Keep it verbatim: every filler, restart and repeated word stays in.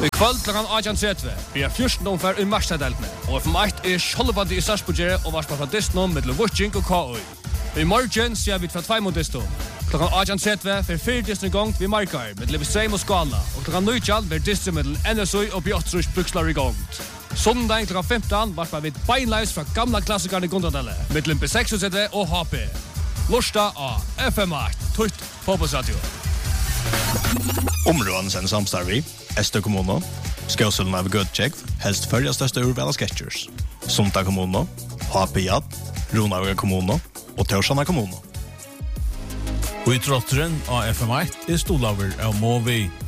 I kvöld klokken arton tretti blir fjorten omfær i Marstaddeltene, og F M eitt er Skjoldbandi i Sarpsborg og varspa fra Disney mellom Vucing og K O. I morgen ser vi fra tvei mot Disney. Klokken arton tretti for fire Disney gongt vi markar med Levisheim og Skala, og klokken nitjan vil Disney mellom N S O og Bjottrus Brukslar i gongt. Sondagen klokken femten varspa vi beinleis fra gamla klassikerne i Gondradelle, mellom B seksogtretive og H P. Lorsta av F M eitt, Tutt Fotbollsradio. Områden sen samstarvi, Estö kommuno, Skåsulna av Götcheck, helst följa största urvala sketchers. Sunta kommuno, H P J, Ronaga kommuno og Torsana kommuno. Og i trotteren av F M eitt er stolaver av Movi.